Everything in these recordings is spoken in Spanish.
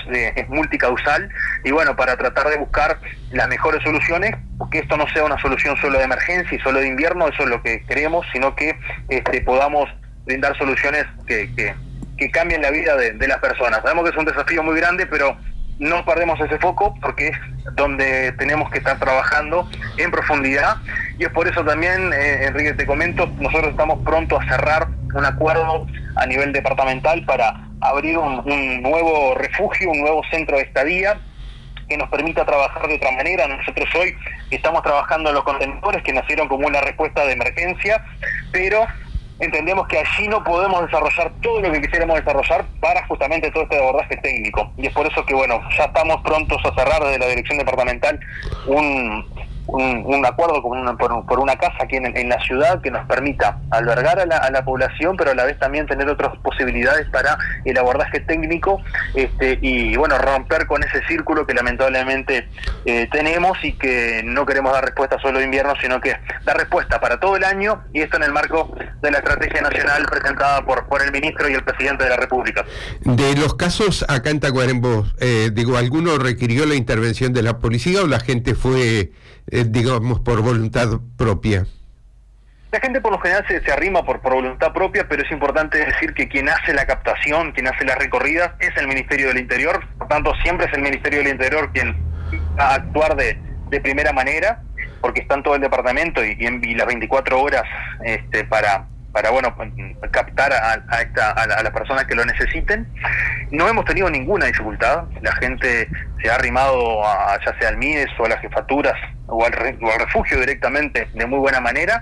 es multicausal, y bueno, para tratar de buscar las mejores soluciones, que esto no sea una solución solo de emergencia y solo de invierno, eso es lo que queremos, sino que podamos brindar soluciones que cambien la vida de las personas. Sabemos que es un desafío muy grande, pero no perdemos ese foco porque es donde tenemos que estar trabajando en profundidad, y es por eso también, Enrique, te comento, nosotros estamos pronto a cerrar un acuerdo a nivel departamental para abrir un nuevo refugio, un nuevo centro de estadía que nos permita trabajar de otra manera. Nosotros hoy estamos trabajando en los contenedores que nacieron como una respuesta de emergencia, pero entendemos que allí no podemos desarrollar todo lo que quisiéramos desarrollar para justamente todo este abordaje técnico, y es por eso que bueno, ya estamos prontos a cerrar desde la dirección departamental un acuerdo por una casa aquí en la ciudad que nos permita albergar a la población, pero a la vez también tener otras posibilidades para el abordaje técnico, y bueno, romper con ese círculo que lamentablemente tenemos, y que no queremos dar respuesta solo de invierno, sino que dar respuesta para todo el año, y esto en el marco de la estrategia nacional presentada por el ministro y el presidente de la República. De los casos acá en Tacuarembó, ¿alguno requirió la intervención de la policía o la gente fue digamos, por voluntad propia? La gente por lo general se arrima por voluntad propia, pero es importante decir que quien hace la captación, quien hace las recorridas, es el Ministerio del Interior. Por tanto, siempre es el Ministerio del Interior quien va a actuar de primera manera, porque está en todo el departamento y las 24 horas para bueno, captar a las personas que lo necesiten. No hemos tenido ninguna dificultad, la gente se ha arrimado ya sea al MIDES o a las jefaturas o al refugio directamente de muy buena manera,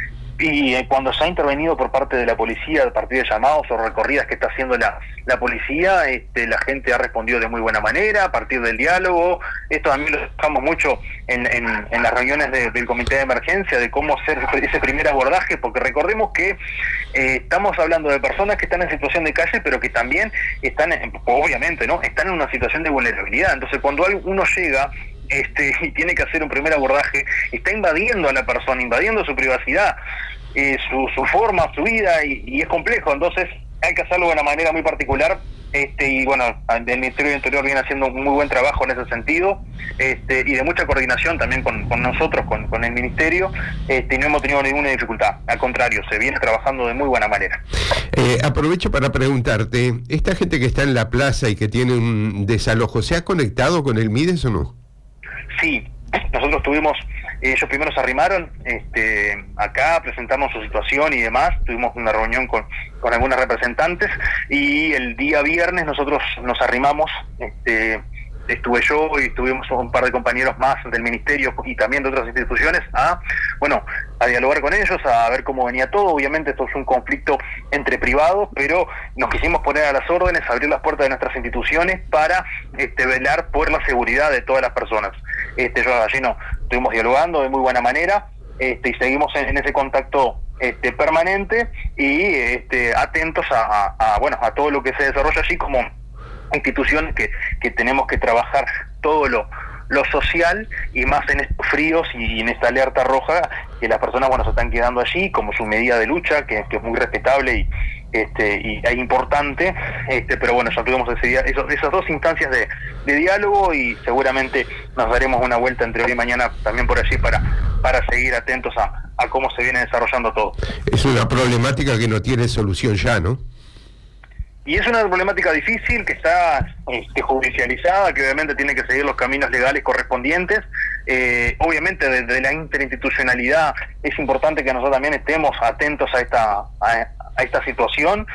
y cuando se ha intervenido por parte de la policía a partir de llamados o recorridas que está haciendo la policía, la gente ha respondido de muy buena manera a partir del diálogo. Esto también lo buscamos mucho en las reuniones del comité de emergencia, de cómo hacer ese primer abordaje, porque recordemos que estamos hablando de personas que están en situación de calle, pero que también están, obviamente, ¿no?, están en una situación de vulnerabilidad. Entonces, cuando uno llega y tiene que hacer un primer abordaje, está invadiendo a la persona, invadiendo su privacidad, su forma, su vida, y es complejo. Entonces hay que hacerlo de una manera muy particular, y bueno, el Ministerio del Interior viene haciendo un muy buen trabajo en ese sentido, y de mucha coordinación también con nosotros, con el Ministerio, y no hemos tenido ninguna dificultad, al contrario, se viene trabajando de muy buena manera. Aprovecho para preguntarte, ¿esta gente que está en la plaza y que tiene un desalojo, se ha conectado con el MIDES o no? Sí, nosotros tuvimos, ellos primero se arrimaron acá, presentamos su situación y demás, tuvimos una reunión con algunas representantes, y el día viernes nosotros nos arrimamos, estuve yo y estuvimos un par de compañeros más del ministerio y también de otras instituciones a dialogar con ellos, a ver cómo venía todo. Obviamente esto es un conflicto entre privados, pero nos quisimos poner a las órdenes, abrir las puertas de nuestras instituciones para velar por la seguridad de todas las personas. Allí estuvimos dialogando de muy buena manera, y seguimos en ese contacto permanente, y atentos a todo lo que se desarrolla allí como instituciones que tenemos que trabajar todo lo social, y más en estos fríos y en esta alerta roja, que las personas se están quedando allí como su medida de lucha, que es muy respetable y es importante, pero bueno, ya tuvimos esas dos instancias de diálogo, y seguramente nos daremos una vuelta entre hoy y mañana también por allí para seguir atentos a cómo se viene desarrollando todo. Es una problemática que no tiene solución ya, ¿no? Y es una problemática difícil que está judicializada, que obviamente tiene que seguir los caminos legales correspondientes. Obviamente desde la interinstitucionalidad es importante que nosotros también estemos atentos a esta situación.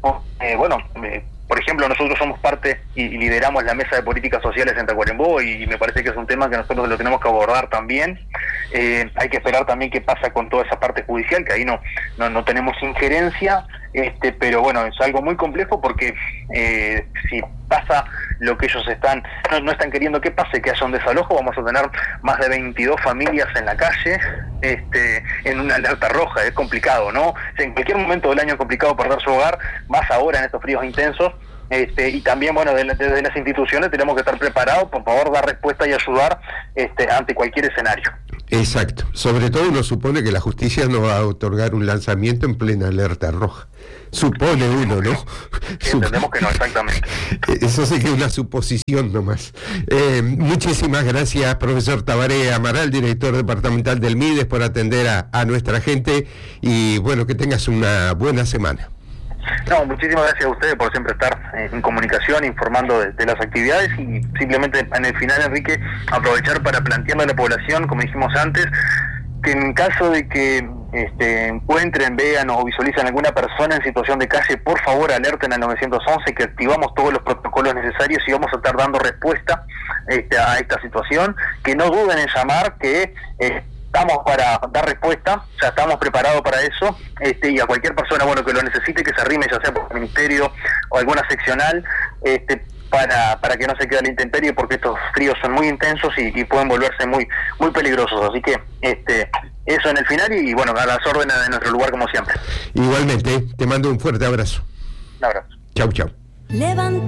Por ejemplo, nosotros somos parte y lideramos la Mesa de Políticas Sociales en Tacuarembó, y me parece que es un tema que nosotros lo tenemos que abordar también. Hay que esperar también qué pasa con toda esa parte judicial, que ahí no tenemos injerencia, pero bueno, es algo muy complejo, porque si pasa lo que ellos no están queriendo que pase, que haya un desalojo, vamos a tener más de 22 familias en la calle, en una alerta roja. Es complicado, ¿no? En cualquier momento del año es complicado perder su hogar, más ahora en estos fríos intensos. Y también, bueno, desde las instituciones tenemos que estar preparados, por favor, dar respuesta y ayudar ante cualquier escenario. Exacto. Sobre todo uno supone que la justicia no va a otorgar un lanzamiento en plena alerta roja. Supone uno, ¿no? Entendemos que no, exactamente. Eso sí que es una suposición nomás. Muchísimas gracias, profesor Tabaré Amaral, director departamental del MIDES, por atender a nuestra gente, y bueno, que tengas una buena semana. No, muchísimas gracias a ustedes por siempre estar en comunicación, informando de las actividades, y simplemente en el final, Enrique, aprovechar para plantearle a la población, como dijimos antes, que en caso de que encuentren, vean o visualicen alguna persona en situación de calle, por favor alerten al 911, que activamos todos los protocolos necesarios y vamos a estar dando respuesta a esta situación. Que no duden en llamar, que estamos para dar respuesta, ya estamos preparados para eso, y a cualquier persona que lo necesite, que se arrime, ya sea por el ministerio o alguna seccional, para que no se quede a la intemperie, porque estos fríos son muy intensos y pueden volverse muy muy peligrosos. Así que eso en el final, y bueno, a las órdenes de nuestro lugar como siempre. Igualmente, te mando un fuerte abrazo. Un abrazo. Chau.